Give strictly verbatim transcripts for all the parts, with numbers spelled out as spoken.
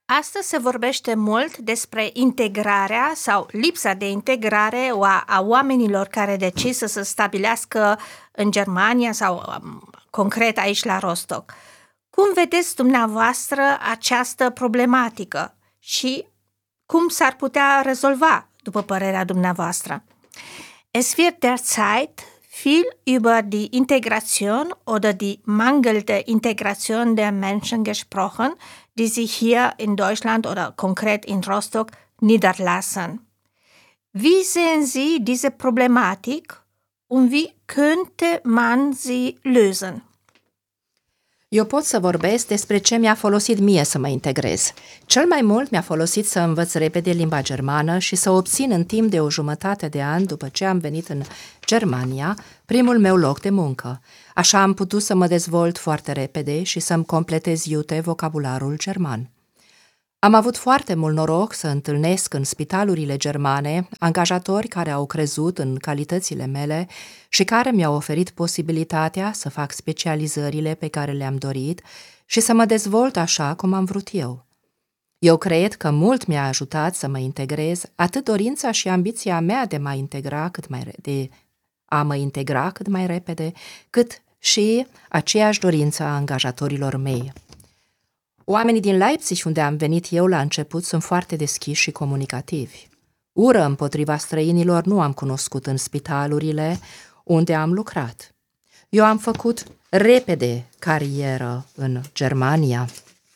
Astăzi se vorbește mult despre integrarea sau lipsa de integrare a, a oamenilor care decid să se stabilească în Germania sau um, concret aici la Rostock. Cum vedeți dumneavoastră această problematică și cum s-ar putea rezolva, după părerea dumneavoastră? Es wird derzeit viel über die Integration oder die mangelnde Integration der Menschen gesprochen, die sich hier in Deutschland oder konkret in Rostock niederlassen. Wie sehen Sie diese Problematik und wie könnte man sie lösen? Eu pot să vorbesc despre ce mi-a folosit mie să mă integrez. Cel mai mult mi-a folosit să învăț repede limba germană și să obțin în timp de o jumătate de an după ce am venit în Germania primul meu loc de muncă. Așa am putut să mă dezvolt foarte repede și să-mi completez iute vocabularul german. Am avut foarte mult noroc să întâlnesc în spitalurile germane angajatori care au crezut în calitățile mele și care mi-au oferit posibilitatea să fac specializările pe care le-am dorit și să mă dezvolt așa cum am vrut eu. Eu cred că mult mi-a ajutat să mă integrez atât dorința și ambiția mea de, mă integra cât mai, de a mă integra cât mai repede, cât și aceeași dorință a angajatorilor mei. Oamenii din Leipzig, unde am venit eu la început, sunt foarte deschiși și comunicativi. Ură împotriva străinilor nu am cunoscut în spitalurile unde am lucrat. Eu am făcut repede carieră în Germania.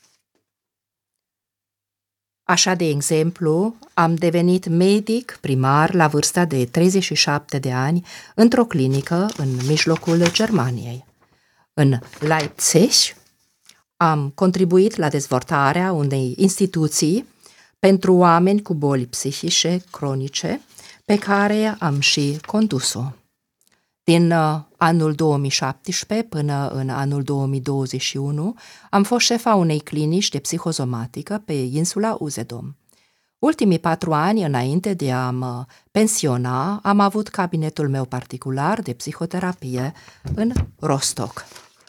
Așa, de exemplu, am devenit medic primar la vârsta de treizeci și șapte de ani într-o clinică în mijlocul Germaniei. În Leipzig am contribuit la dezvoltarea unei instituții pentru oameni cu boli psihice cronice, pe care am și condus-o. Din uh, anul două mii șaptesprezece până în anul două mii douăzeci și unu am fost șefa unei clinici de psihosomatică pe insula Usedom. Ultimii patru ani, înainte de a mă pensiona, am avut cabinetul meu particular de psihoterapie în Rostock.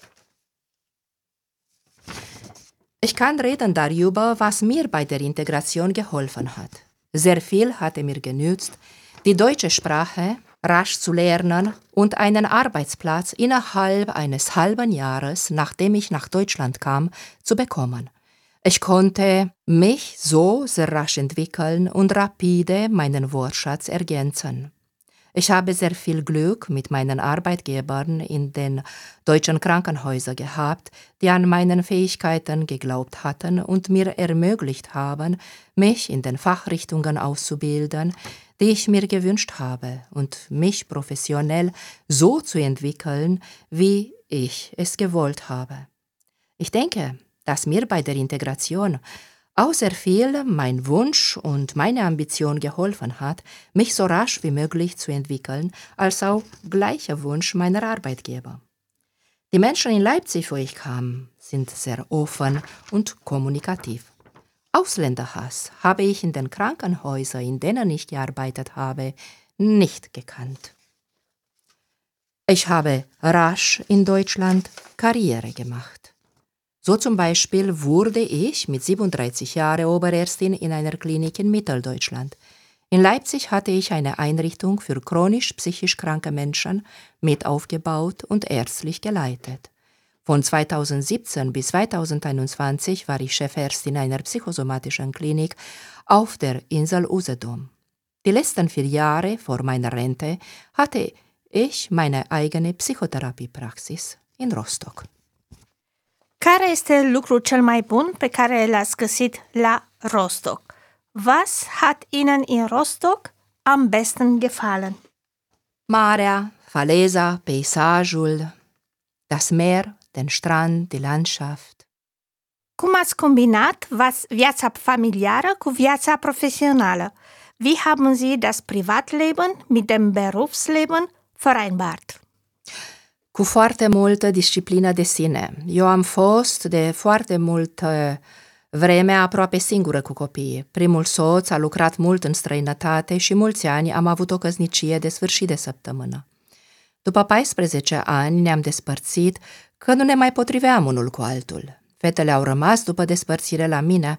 Ich kann reden darüber, was mir bei der Integration geholfen hat. Sehr viel hatte mir genützt, die deutsche Sprache rasch zu lernen und einen Arbeitsplatz innerhalb eines halben Jahres, nachdem ich nach Deutschland kam, zu bekommen. Ich konnte mich so sehr rasch entwickeln und rapide meinen Wortschatz ergänzen. Ich habe sehr viel Glück mit meinen Arbeitgebern in den deutschen Krankenhäusern gehabt, die an meinen Fähigkeiten geglaubt hatten und mir ermöglicht haben, mich in den Fachrichtungen auszubilden, die ich mir gewünscht habe und mich professionell so zu entwickeln, wie ich es gewollt habe. Ich denke, dass mir bei der Integration auch sehr viel mein Wunsch und meine Ambition geholfen hat, mich so rasch wie möglich zu entwickeln, als auch gleicher Wunsch meiner Arbeitgeber. Die Menschen in Leipzig, wo ich kam, sind sehr offen und kommunikativ. Ausländerhass habe ich in den Krankenhäusern, in denen ich gearbeitet habe, nicht gekannt. Ich habe rasch in Deutschland Karriere gemacht. So zum Beispiel wurde ich mit siebenunddreißig Jahren Oberärztin in einer Klinik in Mitteldeutschland. In Leipzig hatte ich eine Einrichtung für chronisch psychisch kranke Menschen mit aufgebaut und ärztlich geleitet. Von zweitausendsiebzehn bis zweitausendeinundzwanzig war ich Chefärztin einer psychosomatischen Klinik auf der Insel Usedom. Die letzten vier Jahre vor meiner Rente hatte ich meine eigene Psychotherapiepraxis in Rostock. Care este lucrul cel mai bun pe care l-ați găsit la Rostock? Was hat Ihnen in Rostock am besten gefallen? Marea, faleza, peisajul, das Meer, den Strand, die Landschaft. Cum ați combinat viața familiară cu viața profesională? Wie haben Sie das Privatleben mit dem Berufsleben vereinbart? Cu foarte multă disciplină de sine. Eu am fost de foarte multă vreme aproape singură cu copiii. Primul soț a lucrat mult în străinătate și mulți ani am avut o căsnicie de sfârșit de săptămână. După paisprezece ani ne-am despărțit că nu ne mai potriveam unul cu altul. Fetele au rămas după despărțire la mine,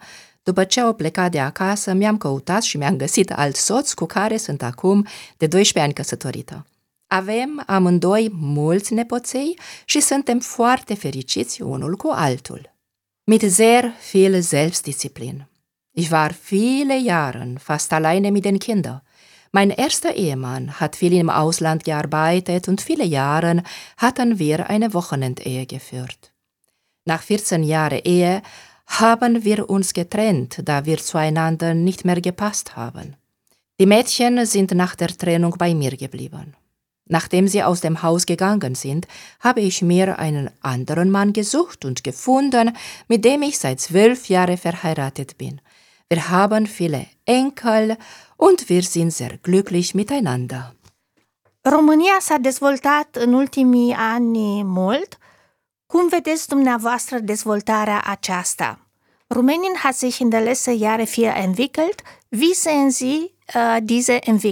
După ce au plecat de acasă, mi-am căutat și mi-am găsit alt soț cu care sunt acum de doisprezece ani căsătorită. Avem amândoi mulți nepoței și suntem foarte fericiți unul cu altul. Mit sehr viel Selbstdisziplin. Ich war viele Jahre fast alleine mit den Kindern. Mein erster Ehemann hat viel im Ausland gearbeitet und viele Jahre hatten wir eine Wochenendehe geführt. Nach vierzehn Jahren Ehe haben wir uns getrennt, da wir zueinander nicht mehr gepasst haben. Die Mädchen sind nach der Trennung bei mir geblieben. Nachdem sie aus dem Haus gegangen sind, habe ich mir einen anderen Mann gesucht und gefunden, mit dem ich seit zwölf Jahren verheiratet bin. Wir haben viele Enkel und wir sind sehr glücklich miteinander. România s-a dezvoltat în ultimii ani mult. Cum vedeți dumneavoastră dezvoltarea aceasta? Rumänien hat sich in den letzten Jahren viel entwickelt. Wie sehen Sie uh, diese Entwicklung?